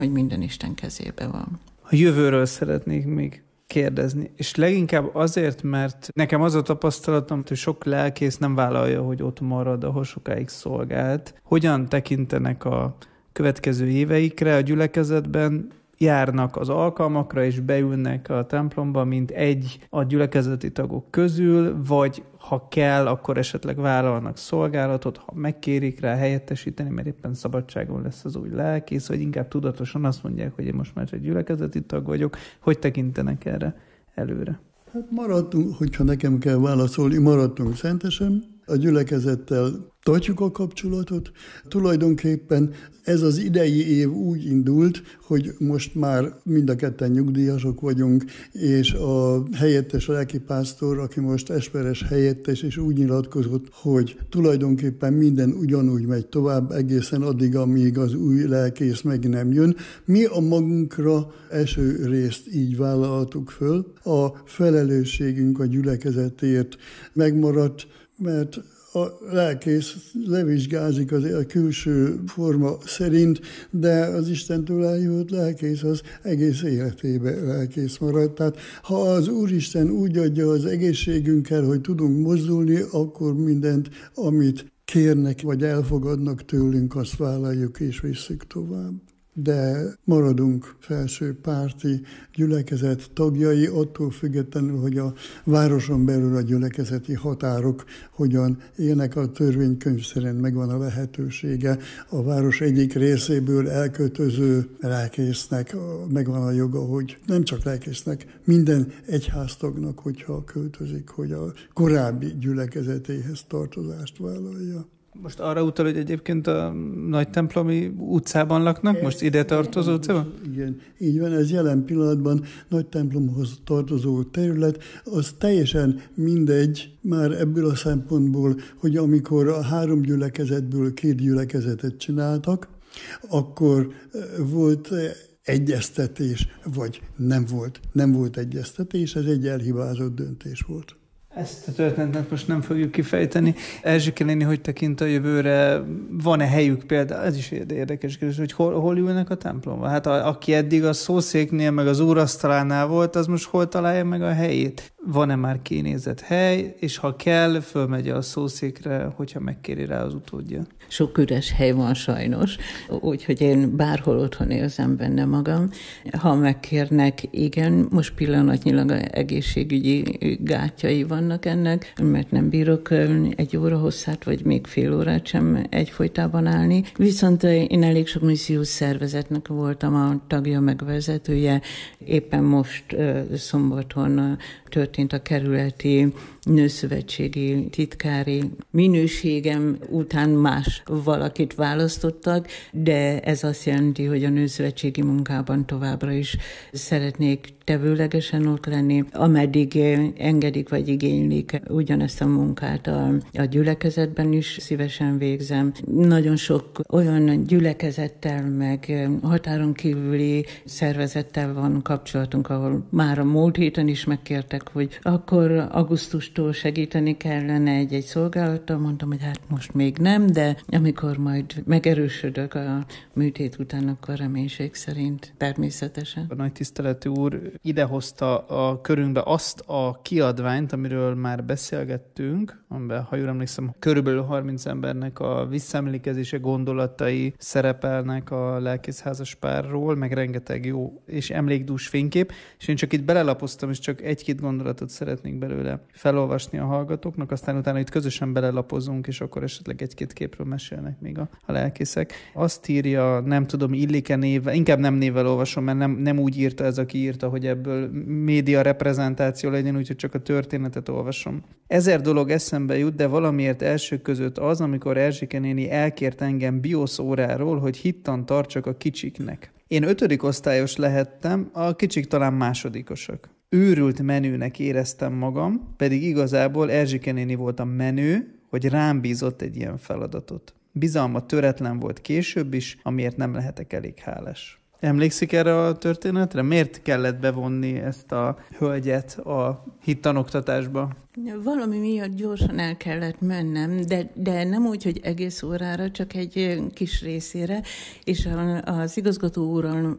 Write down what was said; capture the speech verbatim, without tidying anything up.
hogy minden Isten kezében van. A jövőről szeretnék még kérdezni, és leginkább azért, mert nekem az a tapasztalatom, hogy sok lelkész nem vállalja, hogy ott marad, ahol sokáig szolgált. Hogyan tekintenek a következő éveikre a gyülekezetben? Járnak az alkalmakra, és beülnek a templomba, mint egy a gyülekezeti tagok közül, vagy ha kell, akkor esetleg vállalnak szolgálatot, ha megkérik rá helyettesíteni, mert éppen szabadságon lesz az új lelkész, vagy inkább tudatosan azt mondják, hogy én most már egy gyülekezeti tag vagyok. Hogy tekintenek erre előre? Hát maradtunk, hogyha nekem kell válaszolni, maradtunk szentesen, a gyülekezettel tartjuk a kapcsolatot. Tulajdonképpen ez az idei év úgy indult, hogy most már mind a ketten nyugdíjasok vagyunk, és a helyettes lelkipásztor, aki most esperes helyettes, és úgy nyilatkozott, hogy tulajdonképpen minden ugyanúgy megy tovább egészen addig, amíg az új lelkész meg nem jön. Mi a magunkra első részt így vállaltuk föl. A felelősségünk a gyülekezetért megmaradt, mert a lelkész levizsgázik az a külső forma szerint, de az Istentől eljött lelkész az egész életében lelkész marad. Tehát ha az Úristen úgy adja az egészségünkkel, hogy tudunk mozdulni, akkor mindent, amit kérnek vagy elfogadnak tőlünk, azt vállaljuk és visszük tovább. De maradunk felső párti gyülekezet tagjai, attól függetlenül, hogy a városon belül a gyülekezeti határok hogyan élnek, a törvénykönyv szerint megvan a lehetősége. A város egyik részéből elköltöző lelkésznek megvan a joga, hogy nem csak lelkésznek, minden egyháztagnak, hogyha költözik, hogy a korábbi gyülekezetéhez tartozást vállalja. Most arra utal, hogy egyébként a nagy templomi utcában laknak? Ez most ide tartozó utcában? Igen, így van, ez jelen pillanatban nagy templomhoz tartozó terület, az teljesen mindegy már ebből a szempontból, hogy amikor a három gyülekezetből két gyülekezetet csináltak, akkor volt egyeztetés, vagy nem volt. Nem volt egyeztetés, ez egy elhibázott döntés volt. Ezt a történetet most nem fogjuk kifejteni. Erzsike néni, hogy tekint a jövőre, van-e helyük például? Ez is érdekes kérdés, hogy hol, hol ülnek a templomban? Hát a, aki eddig a szószéknél, meg az úrasztalánál volt, az most hol találja meg a helyét? Van-e már kinézett hely, és ha kell, fölmegy a szószékre, hogyha megkéri rá az utódja? Sok üres hely van sajnos, úgyhogy én bárhol otthon érzem benne magam. Ha megkérnek, igen, most pillanatnyilag egészségügyi gátjai vannak ennek, mert nem bírok egy óra hosszát, vagy még fél órát sem egyfolytában állni. Viszont én elég sok missziós szervezetnek voltam a tagja, megvezetője. Éppen most szombaton történt a kerületi nőszövetségi titkári minőségem után más valakit választottak, de ez azt jelenti, hogy a nőszövetségi munkában továbbra is szeretnék tevőlegesen ott lenni, ameddig engedik vagy igénylik ugyanezt a munkát a, a gyülekezetben is szívesen végzem. Nagyon sok olyan gyülekezettel, meg határon kívüli szervezettel van kapcsolatunk, ahol már a múlt héten is megkértek, hogy akkor augusztustól segíteni kellene egy-egy szolgálattal. Mondtam, hogy hát most még nem, de amikor majd megerősödök a műtét után, akkor reménység szerint természetesen. A nagy tiszteletű úr idehozta a körünkbe azt a kiadványt, amiről már beszélgettünk, amiben, ha jól emlékszem, körülbelül harminc embernek a visszaemlékezése gondolatai szerepelnek a lelkészházas párról, meg rengeteg jó és emlékdús fénykép, és én csak itt belelapoztam, és csak egy-két gondolatot szeretnék belőle felolvasni a hallgatóknak, aztán utána itt közösen belelapozunk, és akkor esetleg egy-két képről mesélnek még a, a lelkészek. Azt írja, nem tudom, illik-e névvel, inkább nem névvel olvasom, mert nem, nem úgy írta ez, aki írta, hogy ebből média reprezentáció legyen, úgyhogy csak a történetet olvasom. Ezer dolog eszembe jut, de valamiért elsők között az, amikor Erzsike néni elkért engem biosz óráról, hogy hittan tartsak a kicsiknek. Én ötödik osztályos lehettem, a kicsik talán másodikosak. Őrült menőnek éreztem magam, pedig igazából Erzsike néni volt a menő, hogy rám bízott egy ilyen feladatot. Bizalma töretlen volt később is, amiért nem lehetek elég hálás. Emlékszik erre a történetre? Miért kellett bevonni ezt a hölgyet a hittanoktatásba? Valami miatt gyorsan el kellett mennem, de, de nem úgy, hogy egész órára, csak egy kis részére, és az igazgató úrral